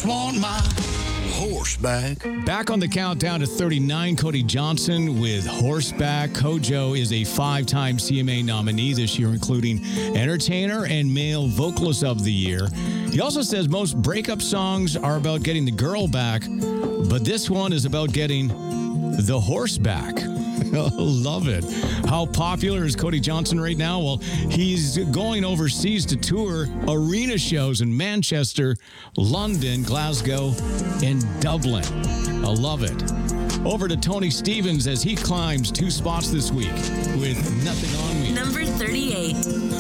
just want my horseback. Back on the countdown to 39, Cody Johnson with Horseback. Kojo is a 5-time CMA nominee this year, including Entertainer and Male Vocalist of the Year. He also says most breakup songs are about getting the girl back, but this one is about getting the horse back. Love it. How popular is Cody Johnson right now? Well, he's going overseas to tour arena shows in Manchester, London, Glasgow, and Dublin. I love it. Over to Tony Stevens as he climbs 2 spots this week with Nothing on Me. Number 38.